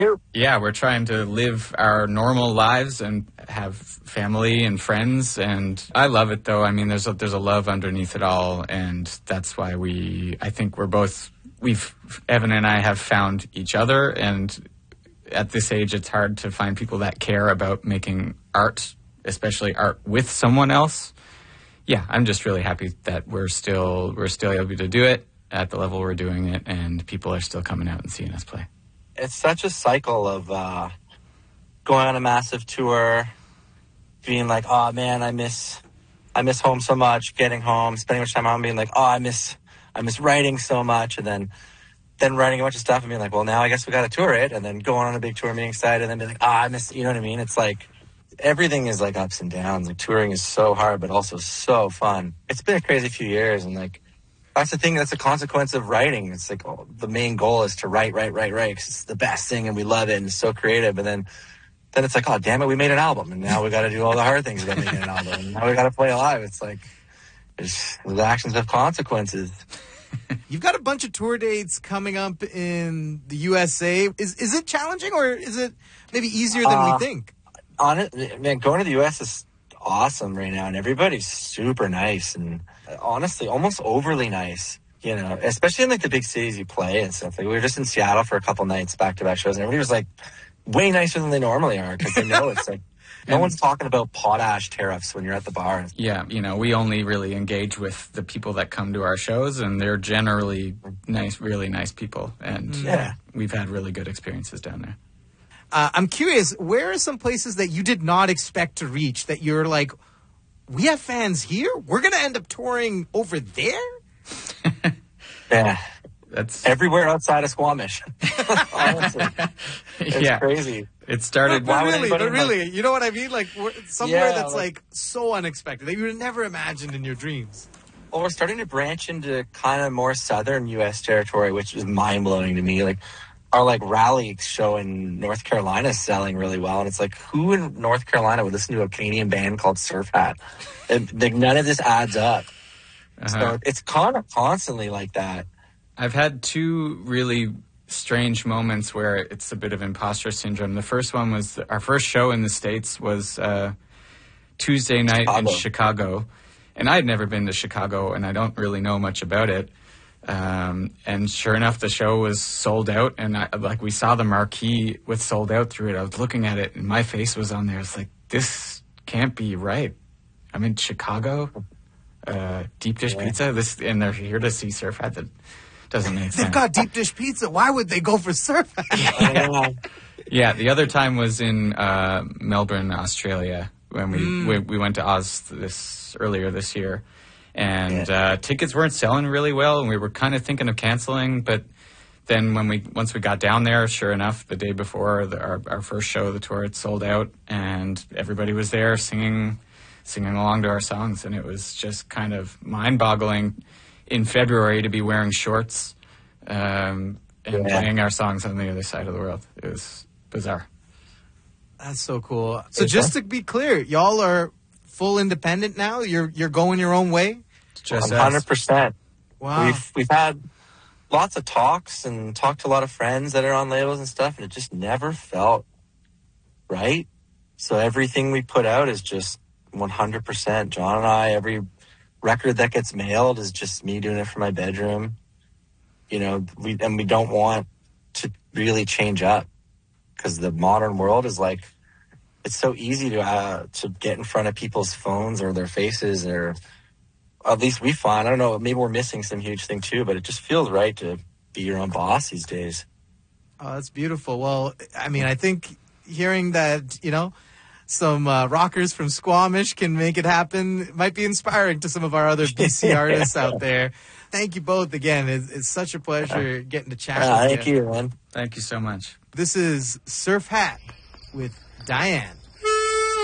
Yeah, we're trying to live our normal lives and have family and friends, and I love it though. I mean, there's a love underneath it all, and that's why I think Evan and I have found each other, and at this age it's hard to find people that care about making art, especially art with someone else. Yeah, I'm just really happy that we're still able to do it at the level we're doing it, and people are still coming out and seeing us play. It's such a cycle of going on a massive tour, being like, oh man, I miss home so much, getting home, spending much time home, being like, oh, I miss writing so much, and then writing a bunch of stuff and being like, well, now I guess we got to tour it, and then going on a big tour and being excited, and then being like, I miss, you know what I mean? It's like everything is like ups and downs. Like touring is so hard, but also so fun. It's been a crazy few years, and like that's the thing. That's a consequence of writing. It's like the main goal is to write, because it's the best thing, and we love it, and it's so creative. And then it's like, oh damn it, we made an album, and now we got to do all the hard things about making an album, and now we got to play live. It's like the actions have consequences. You've got a bunch of tour dates coming up in the USA. Is it challenging, or is it maybe easier than we think? Man, going to the US is awesome right now, and everybody's super nice, and honestly almost overly nice, you know, especially in like the big cities you play and stuff. Like we were just in Seattle for a couple nights back-to-back shows, and everybody was like way nicer than they normally are, because they know it's like no one's talking about potash tariffs when you're at the bar. Yeah, you know, we only really engage with the people that come to our shows, and they're generally nice, really nice people, and we've had really good experiences down there. I'm curious, where are some places that you did not expect to reach that you're like, we have fans here? We're going to end up touring over there? Yeah. That's everywhere outside of Squamish. Honestly. It's crazy. It started... But really, you know what I mean? Like, somewhere that's like so unexpected that you would have never imagined in your dreams. Well, we're starting to branch into kind of more southern U.S. territory, which is mind-blowing to me. Like, our like rally show in North Carolina is selling really well, and it's like, who in North Carolina would listen to a Canadian band called Surf Hat? Like, none of this adds up. So it's kind of constantly like that. I've had two really strange moments where it's a bit of imposter syndrome. The first one was our first show in the States was Tuesday night in Chicago, and I had never been to Chicago, and I don't really know much about it. And sure enough, the show was sold out, and we saw the marquee with sold out through it. I was looking at it, and my face was on there. It's like, this can't be right. I'm in Chicago, deep dish pizza, and they're here to see Surf Hat. That doesn't make sense. They've got deep dish pizza. Why would they go for Surf Hat? Yeah, the other time was in Melbourne, Australia, when we went to Oz earlier this year. And tickets weren't selling really well, and we were kind of thinking of canceling. But then once we got down there, sure enough, the day before our first show of the tour, it sold out, and everybody was there singing along to our songs, and it was just kind of mind-boggling in February to be wearing shorts and playing our songs on the other side of the world. It was bizarre. That's so cool. So just to be clear, y'all are full independent now? You're going your own way? Just 100%. Wow. We've had lots of talks and talked to a lot of friends that are on labels and stuff, and it just never felt right. So everything we put out is just 100%. John and I, every record that gets mailed is just me doing it from my bedroom. You know, we don't want to really change up, because the modern world is like, it's so easy to get in front of people's phones or their faces, or at least we find, I don't know, maybe we're missing some huge thing too, but it just feels right to be your own boss these days. Oh, that's beautiful. Well, I mean, I think hearing that, you know, some rockers from Squamish can make it happen might be inspiring to some of our other BC artists out there. Thank you both again. It's such a pleasure getting to chat with you. Thank you, man. Thank you so much. This is Surf Hat with Diane.